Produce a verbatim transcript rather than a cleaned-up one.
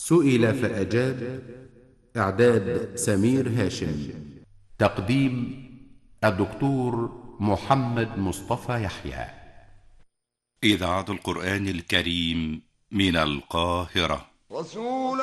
سئل فأجاب. إعداد سمير هاشم. تقديم الدكتور محمد مصطفى يحيى. إذاعة القرآن الكريم من القاهرة. رسول